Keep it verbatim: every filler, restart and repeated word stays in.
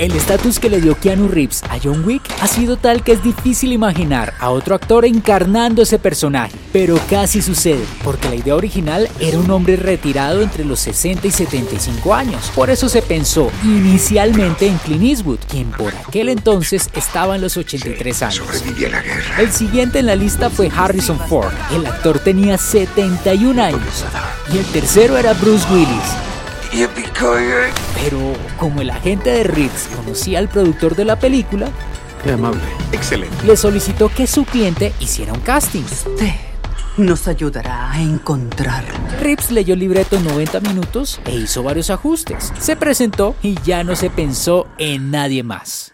El estatus que le dio Keanu Reeves a John Wick ha sido tal que es difícil imaginar a otro actor encarnando ese personaje, pero casi sucede, porque la idea original era un hombre retirado entre los sesenta y setenta y cinco años. Por eso se pensó inicialmente en Clint Eastwood, quien por aquel entonces estaba en los ochenta y tres años. Sobreviví a la guerra. El siguiente en la lista fue Harrison Ford. El actor tenía setenta y un años. Y el tercero era Bruce Willis. Pero como el agente de Reeves conocía al productor de la película, Qué amable. Excelente. le solicitó que su cliente hiciera un casting. Usted nos ayudará a encontrar. Reeves leyó el libreto en noventa minutos e hizo varios ajustes. Se presentó y ya no se pensó en nadie más.